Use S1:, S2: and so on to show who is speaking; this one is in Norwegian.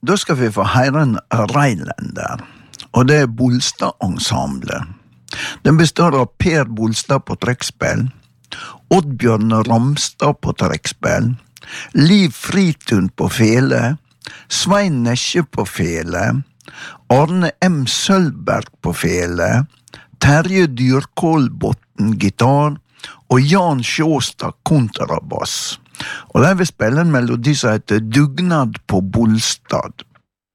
S1: Da skal vi få høre en Rhinelander, og det Bolstad-ensemblet. Den består av Per Bolstad på trekkspill, Oddbjørn Ramstad på trekkspill, Liv Fritun på fele, Svein Nesje på fele, Arne M. Sølberg på fele, Terje Dyrkålbotten gitar, og Jan Sjåstad kontrabass. Og de vil spille en melodi som heter Dugnad på Bolstad.